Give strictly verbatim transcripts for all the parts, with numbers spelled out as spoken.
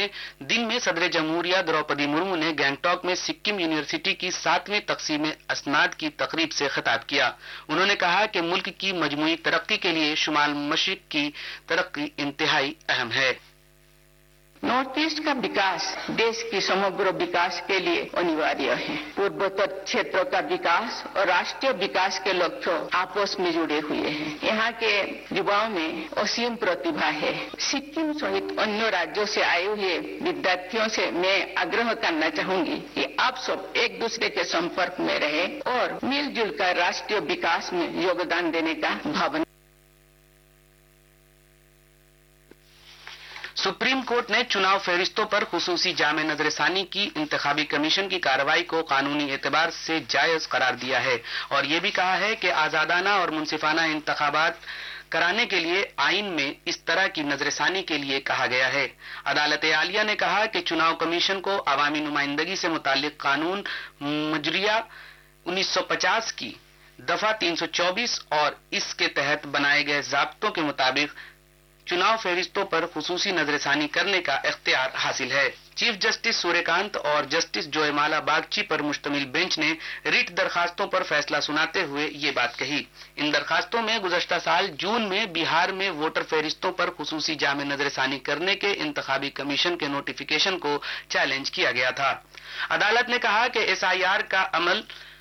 में दिन में सदर जमहूरिया द्रौपदी मुर्मू ने गैंगटॉक में सिक्किम यूनिवर्सिटी की सातवीं तकसीम अस्नाद की तकरीब से खिताब किया। उन्होंने कहा कि मुल्क की मजमूई तरक्की के लिए शुमाल मशरिक की तरक्की इंतहाई अहम है। नॉर्थ ईस्ट का विकास देश की समग्र विकास के लिए अनिवार्य है। पूर्वोत्तर क्षेत्र का विकास और राष्ट्रीय विकास के लक्ष्य आपस में जुड़े हुए हैं। यहाँ के युवाओं में असीम प्रतिभा है। सिक्किम सहित अन्य राज्यों से आए हुए विद्यार्थियों से मैं आग्रह करना चाहूंगी कि आप सब एक दूसरे के संपर्क में रहे और मिलजुल कर राष्ट्रीय विकास में योगदान देने का भावना। सुप्रीम कोर्ट ने चुनाव फहरिस्तों पर खुसूसी जामे नजरसानी की इंतखाबी कमीशन की कार्रवाई को कानूनी एतबार से जायज करार दिया है और ये भी कहा है कि आजादाना और मुनसिफाना इंतखाबात कराने के लिए आइन में इस तरह की नजरसानी के लिए कहा गया है। अदालत आलिया ने कहा कि चुनाव कमीशन को अवामी नुमाइंदगी से मुताल्लिक कानून मुजरिया उन्नीस सौ पचास की दफा तीन सौ चौबीस और इसके तहत बनाए गए ज़ाब्तों के मुताबिक चुनाव फहरिस्तों पर खुसूसी नजरसानी करने का इख्तियार हासिल है। चीफ जस्टिस सूर्यकांत और जस्टिस जोयमाला बागची पर मुश्तमिल बेंच ने रिट दरखास्तों पर फैसला सुनाते हुए ये बात कही। इन दरखास्तों में गुज़श्ता साल जून में बिहार में वोटर फहरिस्तों पर खुसूसी जामे नजरसानी करने के इंतखाबी कमीशन के नोटिफिकेशन को चैलेंज किया गया था। अदालत ने कहा कि एस आई आर का अमल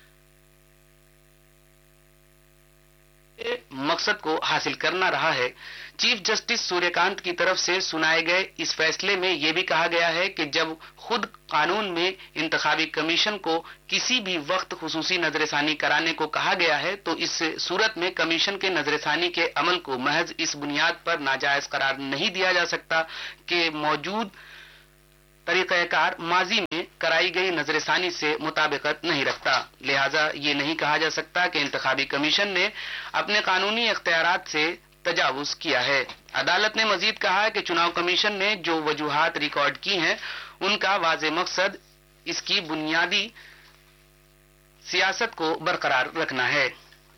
मकसद को हासिल करना रहा है। चीफ जस्टिस सूर्यकांत की तरफ से सुनाए गए इस फैसले में यह भी कहा गया है कि जब खुद कानून में इंतखाबी कमीशन को किसी भी वक्त खुसूसी नजरसानी कराने को कहा गया है तो इस सूरत में कमीशन के नजरसानी के अमल को महज इस बुनियाद पर नाजायज करार नहीं दिया जा सकता कि मौजूद तरीक़ाकार माजी में कराई गई नजरसानी से मुताबिकत नहीं रखता। लिहाजा ये नहीं कहा जा सकता कि इंतखाबी कमीशन ने अपने कानूनी इख्तियारात से तजावुज किया है। अदालत ने मजीद कहा कि चुनाव कमीशन ने जो वजूहात रिकॉर्ड की हैं उनका वाज़े मकसद इसकी बुनियादी सियासत को बरकरार रखना है।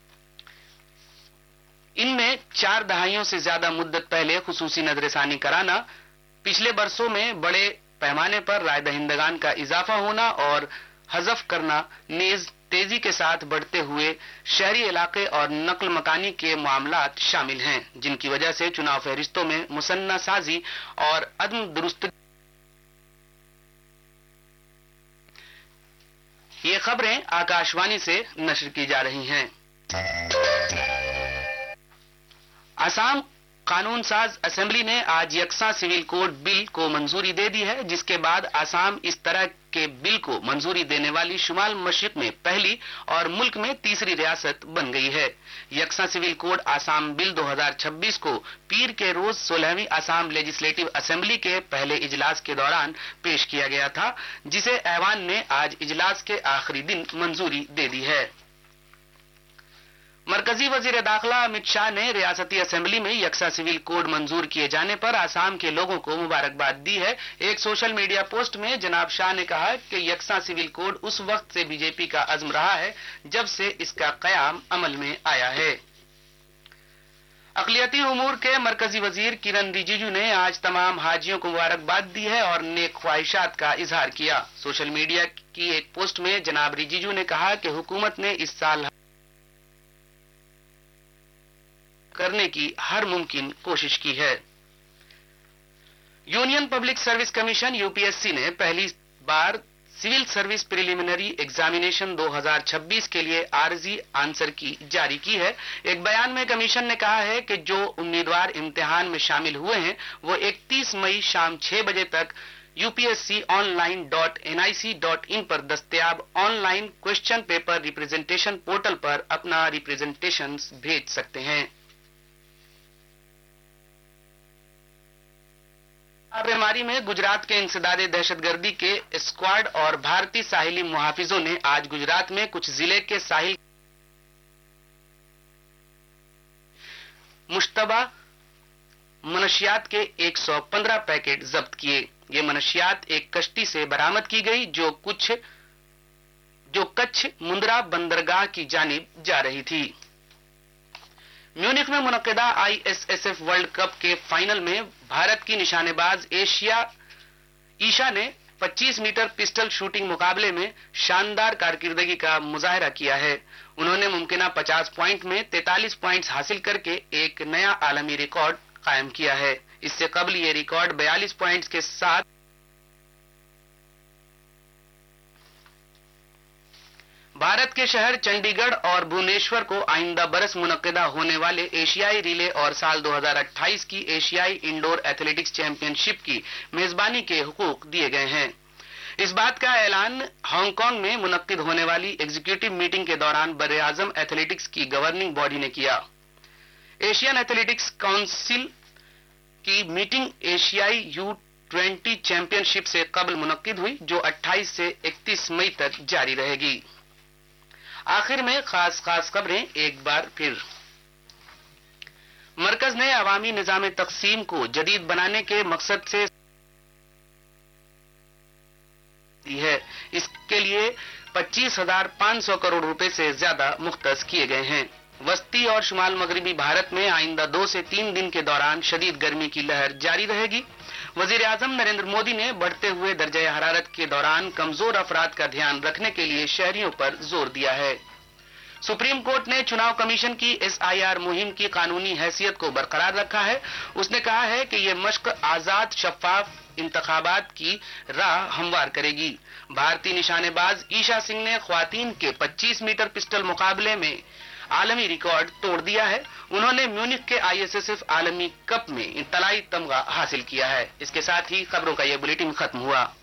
इनमें चार दहाइयों से ज्यादा मुद्दत पहले खुसूसी नजरसानी कराना, पिछले बरसों में बड़े पैमाने पर राय दहिंदगान का इजाफा होना और हज़फ करना, नेज तेजी के साथ बढ़ते हुए शहरी इलाके और नकल मकानी के मामलात शामिल हैं, जिनकी वजह से चुनाव फहरिस्तों में मुसन्ना साजी और अदम दुरुस्त। ये खबरें आकाशवाणी से नशर की जा रही हैं। असम कानून साज असेंबली ने आज यकसा सिविल कोड बिल को मंजूरी दे दी है, जिसके बाद असम इस तरह के बिल को मंजूरी देने वाली शुमाल मशरिक में पहली और मुल्क में तीसरी रियासत बन गई है। यकसा सिविल कोड असम बिल दो हज़ार छब्बीस को पीर के रोज सोलहवीं असम लेजिस्लेटिव असेंबली के पहले इजलास के दौरान पेश किया गया था, जिसे ऐवान ने आज इजलास के आखिरी दिन मंजूरी दे दी है। मरकजी वजीर दाखिला अमित शाह ने रियासती असेंबली में यकसा सिविल कोड मंजूर किए जाने पर आसाम के लोगों को मुबारकबाद दी है। एक सोशल मीडिया पोस्ट में जनाब शाह ने कहा कि यकसा सिविल कोड उस वक्त से बीजेपी का अज़्म रहा है जब से इसका कयाम अमल में आया है। अक़लियती उमूर के मरकजी वजीर किरण रिजिजू ने आज तमाम हाजियों को मुबारकबाद दी है और नेक ख्वाहिशात का इजहार किया। सोशल मीडिया की एक पोस्ट में जनाब रिजिजू ने कहा कि हुकूमत ने इस साल करने की हर मुमकिन कोशिश की है। Union public service commission UPSC ने पहली बार सिविल सर्विस प्रिलिमिनरी एग्जामिनेशन दो हज़ार छब्बीस के लिए आर्जी आंसर की जारी की है। एक बयान में कमीशन ने कहा है कि जो उम्मीदवार इम्तिहान में शामिल हुए हैं वो इकतीस मई शाम छह बजे तक UPSC online dot N I C dot in पर दस्तयाब online question paper representation portal पर अपना रिप्रेजेंटेशन भेज सकते हैं। छापेमारी में गुजरात के इंसदादे दहशतगर्दी के स्क्वाड और भारतीय साहिली मुहाफिजों ने आज गुजरात में कुछ जिले के साहिल मुश्तबा मनशियात के एक सौ पंद्रह पैकेट जब्त किए। ये मनशियात एक कश्ती से बरामद की गई जो कुछ जो कच्छ मुंद्रा बंदरगाह की जानिब जा रही थी। म्यूनिख में मुनक्किदा I S S F world cup के फाइनल में भारत की निशानेबाज एशिया ईशा ने पच्चीस मीटर पिस्टल शूटिंग मुकाबले में शानदार कारकिर्दगी का मुजाहरा किया है। उन्होंने मुमकिना पचास पॉइंट में तैंतालीस पॉइंट्स हासिल करके एक नया आलमी रिकॉर्ड कायम किया है। इससे कबल ये रिकॉर्ड बयालीस पॉइंट्स के साथ भारत के शहर चंडीगढ़ और भुवनेश्वर को आइंदा बरस मुनक्किदा होने वाले एशियाई रिले और साल दो हज़ार अट्ठाईस की एशियाई इंडोर एथलेटिक्स चैंपियनशिप की मेजबानी के हुकूक दिए गए हैं। इस बात का ऐलान हांगकांग में मुनक्किद होने वाली एग्जीक्यूटिव मीटिंग के दौरान बरे-आजम एथलेटिक्स की गवर्निंग बॉडी ने किया। एशियन एथलेटिक्स काउंसिल की मीटिंग एशियाई यू ट्वेंटी चैंपियनशिप से कबल मुनक्किद हुई, जो अट्ठाईस से इकतीस मई तक जारी रहेगी। आखिर में खास खास खबरें एक बार फिर। मरकज ने अवामी निजाम तकसीम को जदीद बनाने के मकसद से दी है। इसके लिए पच्चीस हजार पाँच सौ करोड़ रुपए से ज्यादा मुख्तस किए गए हैं। वस्ती और शुमाल मगरबी भारत में आइंदा दो से तीन दिन के दौरान शदीद गर्मी की लहर जारी रहेगी। वजीर आजम नरेंद्र मोदी ने बढ़ते हुए दर्जे हरारत के दौरान कमजोर अफराद का ध्यान रखने के लिए शहरियों पर जोर दिया है। सुप्रीम कोर्ट ने चुनाव कमीशन की एस आई आर मुहिम की कानूनी हैसियत को बरकरार रखा है। उसने कहा है कि ये मश्क आजाद शफाफ इंतखाबात की राह हमवार करेगी। भारतीय निशानेबाज ईशा सिंह ने ख्वातीन के पच्चीस मीटर पिस्टल मुकाबले में आलमी रिकॉर्ड तोड़ दिया है। उन्होंने म्यूनिख के आई एस एस एफ आलमी कप में तलाई तमगा हासिल किया है। इसके साथ ही खबरों का यह बुलेटिन खत्म हुआ।